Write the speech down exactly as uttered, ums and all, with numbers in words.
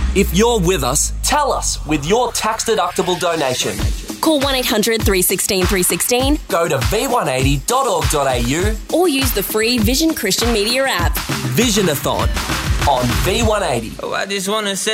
If you're with us, tell us with your tax-deductible donation. Call one eight hundred three one six three one six, Go to v one eighty dot org dot a u or use the free Vision Christian Media app. Visionathon on V one eighty. Oh, I just want to say